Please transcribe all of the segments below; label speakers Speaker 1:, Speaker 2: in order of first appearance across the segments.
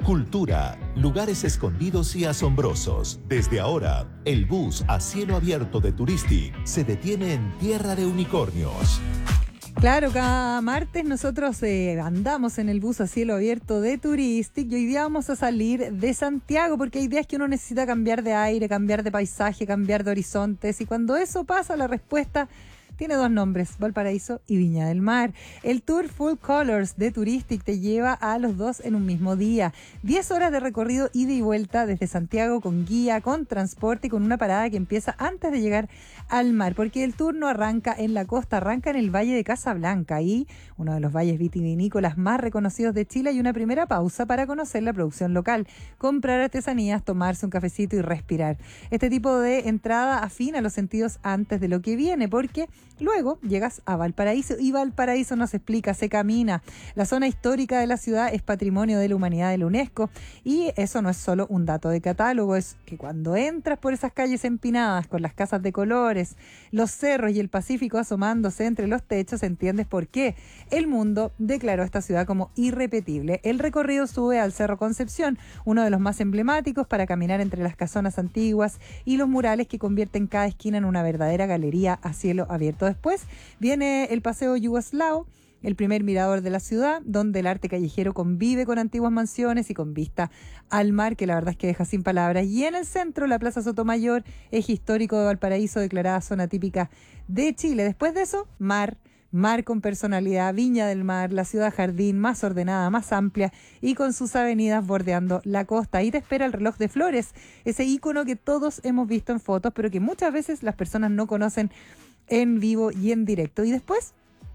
Speaker 1: cultura, lugares escondidos y asombrosos. Desde ahora, el bus a cielo abierto de Touristic se detiene en Tierra de Unicornios.
Speaker 2: Claro, cada martes nosotros andamos en el bus a cielo abierto de Touristic y hoy día vamos a salir de Santiago porque hay días que uno necesita cambiar de aire, cambiar de paisaje, cambiar de horizontes y cuando eso pasa la respuesta tiene dos nombres, Valparaíso y Viña del Mar. El tour Full Colors de Touristic te lleva a los dos en un mismo día. 10 horas de recorrido ida y vuelta desde Santiago con guía, con transporte y con una parada que empieza antes de llegar al mar, porque el tour no arranca en la costa, arranca en el Valle de Casablanca, ahí uno de los valles vitivinícolas más reconocidos de Chile, y una primera pausa para conocer la producción local, comprar artesanías, tomarse un cafecito y respirar. Este tipo de entrada afina los sentidos antes de lo que viene, porque luego llegas a Valparaíso y Valparaíso nos explica, se camina. La zona histórica de la ciudad es Patrimonio de la Humanidad de la UNESCO y eso no es solo un dato de catálogo, es que cuando entras por esas calles empinadas con las casas de colores, los cerros y el Pacífico asomándose entre los techos, entiendes por qué el mundo declaró esta ciudad como irrepetible. El recorrido sube al Cerro Concepción, uno de los más emblemáticos para caminar entre las casonas antiguas y los murales que convierten cada esquina en una verdadera galería a cielo abierto. Después viene el Paseo Yugoslavo, el primer mirador de la ciudad, donde el arte callejero convive con antiguas mansiones y con vista al mar, que la verdad es que deja sin palabras. Y en el centro, la Plaza Sotomayor, eje histórico de Valparaíso, declarada zona típica de Chile. Después de eso, mar con personalidad, Viña del Mar, la ciudad jardín más ordenada, más amplia y con sus avenidas bordeando la costa. Ahí te espera el reloj de flores, ese ícono que todos hemos visto en fotos, pero que muchas veces las personas no conocen en vivo y en directo. Y después,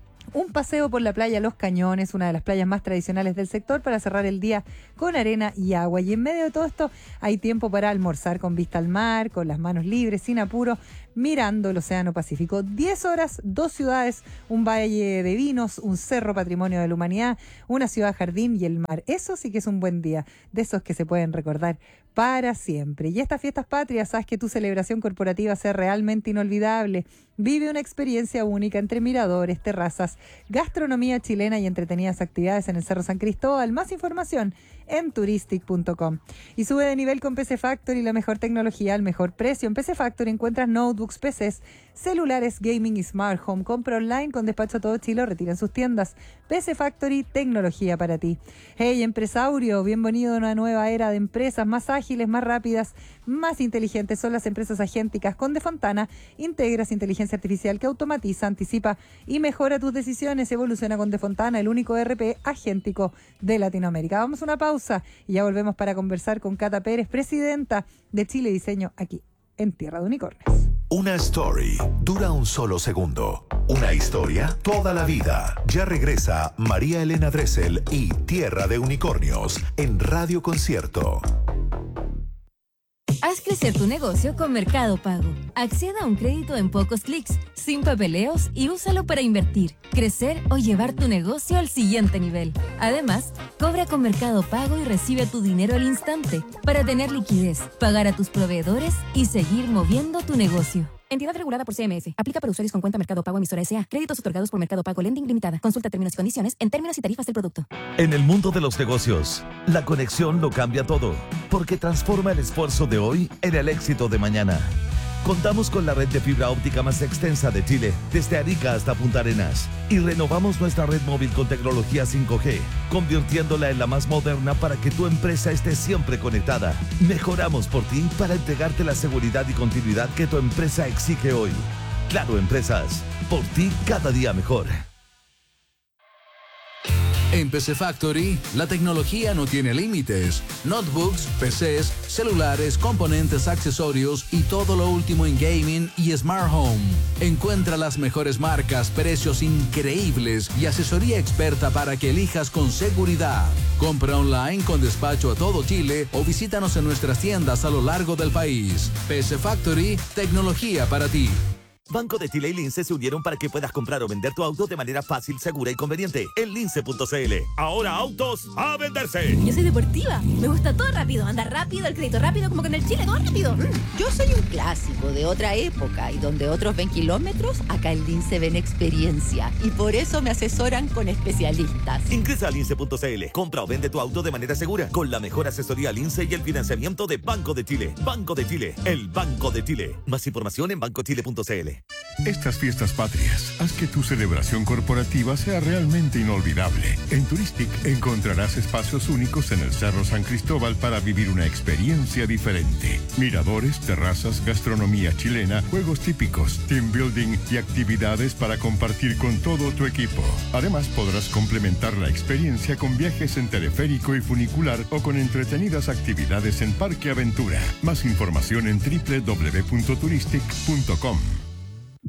Speaker 2: un paseo por la playa Los Cañones, una de las playas más tradicionales del sector, para cerrar el día con arena y agua. Y en medio de todo esto hay tiempo para almorzar con vista al mar, con las manos libres, sin apuro, mirando el Océano Pacífico. 10 horas, 2 ciudades, un valle de vinos, un cerro Patrimonio de la Humanidad, una ciudad jardín y el mar. Eso sí que es un buen día, de esos que se pueden recordar para siempre. Y estas fiestas patrias, haz que tu celebración corporativa sea realmente inolvidable. Vive una experiencia única entre miradores, terrazas, gastronomía chilena y entretenidas actividades en el Cerro San Cristóbal. Más información en touristic.com. Y sube de nivel con PC Factory, la mejor tecnología al mejor precio. En PC Factory encuentras notebooks, PCs, celulares, gaming y smart home. Compra online con despacho a todo Chile o retira en sus tiendas. PC Factory, tecnología para ti. Hey, empresario, bienvenido a una nueva era de empresas más ágiles, más rápidas, más inteligentes. Son las empresas agénticas. Con De Fontana integras inteligencia artificial que automatiza, anticipa y mejora tus decisiones. Evoluciona con De Fontana, el único ERP agéntico de Latinoamérica. Vamos a una pausa y ya volvemos para conversar con Cata Pérez, presidenta de Chile Diseño, aquí en Tierra de Unicornios.
Speaker 1: Una story dura un solo segundo. Una historia toda la vida. Ya regresa María Elena Dressel y Tierra de Unicornios en Radio Concierto.
Speaker 3: Haz crecer tu negocio con Mercado Pago. Acceda a un crédito en pocos clics, sin papeleos y úsalo para invertir, crecer o llevar tu negocio al siguiente nivel. Además, cobra con Mercado Pago y recibe tu dinero al instante para tener liquidez, pagar a tus proveedores y seguir moviendo tu negocio. Entidad regulada por CMF. Aplica para usuarios con cuenta Mercado Pago emisora S.A. Créditos otorgados por Mercado Pago Lending Limitada. Consulta términos y condiciones en términos y tarifas del producto.
Speaker 4: En el mundo de los negocios, la conexión lo cambia todo, porque transforma el esfuerzo de hoy en el éxito de mañana. Contamos con la red de fibra óptica más extensa de Chile, desde Arica hasta Punta Arenas. Y renovamos nuestra red móvil con tecnología 5G, convirtiéndola en la más moderna para que tu empresa esté siempre conectada. Mejoramos por ti para entregarte la seguridad y continuidad que tu empresa exige hoy. Claro Empresas, por ti cada día mejor.
Speaker 5: En PC Factory, la tecnología no tiene límites. Notebooks, PCs, celulares, componentes, accesorios y todo lo último en gaming y smart home. Encuentra las mejores marcas, precios increíbles y asesoría experta para que elijas con seguridad. Compra online con despacho a todo Chile o visítanos en nuestras tiendas a lo largo del país. PC Factory, tecnología para ti.
Speaker 4: Banco de Chile y Lince se unieron para que puedas comprar o vender tu auto de manera fácil, segura y conveniente en lince.cl. Ahora autos a venderse.
Speaker 6: Yo soy deportiva, me gusta todo rápido, andar rápido, el crédito rápido, como que en el Chile todo rápido.
Speaker 7: Yo soy un clásico de otra época y donde otros ven kilómetros, acá en Lince ven experiencia y por eso me asesoran con especialistas.
Speaker 4: Ingresa a lince.cl, compra o vende tu auto de manera segura con la mejor asesoría Lince y el financiamiento de Banco de Chile. Banco de Chile, el Banco de Chile. Más información en bancochile.cl.
Speaker 8: Estas fiestas patrias, haz que tu celebración corporativa sea realmente inolvidable. En Turistic encontrarás espacios únicos en el Cerro San Cristóbal para vivir una experiencia diferente. Miradores, terrazas, gastronomía chilena, juegos típicos, team building y actividades para compartir con todo tu equipo. Además, podrás complementar la experiencia con viajes en teleférico y funicular o con entretenidas actividades en Parque Aventura. Más información en www.turistic.com.